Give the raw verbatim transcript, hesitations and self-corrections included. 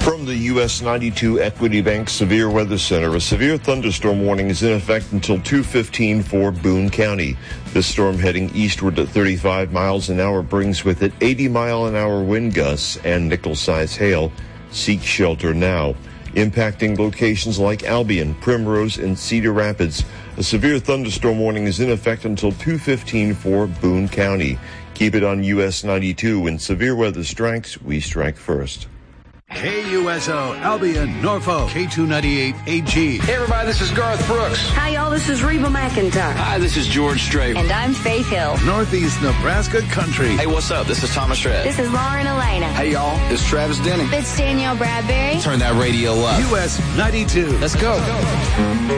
From the U S ninety-two Equity Bank Severe Weather Center, a severe thunderstorm warning is in effect until two fifteen for Boone County. This storm heading eastward at thirty-five miles an hour brings with it eighty mile an hour wind gusts and nickel-size hail. Seek shelter now. Impacting locations like Albion, Primrose, and Cedar Rapids. A severe thunderstorm warning is in effect until two fifteen for Boone County. Keep it on U S ninety-two. When severe weather strikes, we strike first. K U S O, Albion, Norfolk, K two ninety-eight A G. Hey everybody, this is Garth Brooks. Hi y'all, this is Reba McEntire. Hi, this is George Strait. And I'm Faith Hill. Northeast Nebraska Country. Hey, what's up? This is Thomas Rhett. This is Lauren Elena. Hey y'all, it's Travis Denning. It's Danielle Bradbury. Turn that radio up. U S ninety-two. Let's go.